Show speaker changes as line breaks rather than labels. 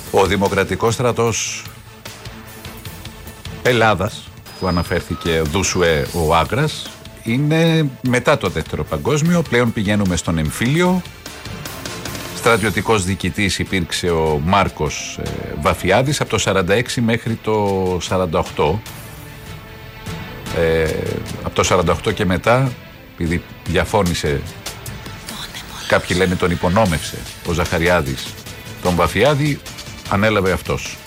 Ο Δημοκρατικός Στρατός Ελλάδας, που αναφέρθηκε Δούσουε ο Άγκρας, είναι μετά το Δεύτερο Παγκόσμιο. Πλέον πηγαίνουμε στον εμφύλιο. Στρατιωτικός διοικητής υπήρξε ο Μάρκος Βαφιάδης από το 46 μέχρι το 48. Από το 48 και μετά, επειδή διαφώνησε, κάποιοι λένε τον υπονόμευσε ο Ζαχαριάδης τον Βαφιάδη, ανέλαβε αυτός.